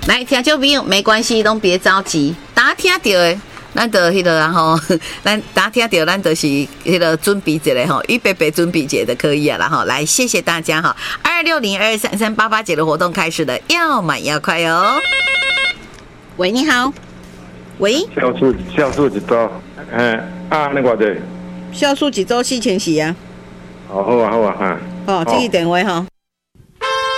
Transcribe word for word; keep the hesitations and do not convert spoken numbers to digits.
来，听众朋友，没关系，都别着急，大家听到的。咱就迄个然后，咱大家听到，咱就是迄个准备一下吼，预备备准备一下就可以了哈。来，谢谢大家哈。二六零二三三八八节的活动开始了，要买要快哦。喂，你好。喂。 酵素酵素一周，嗯啊，那个的。 酵素一周四千四啊。 好好啊好啊哈。 哦，这个电话哈。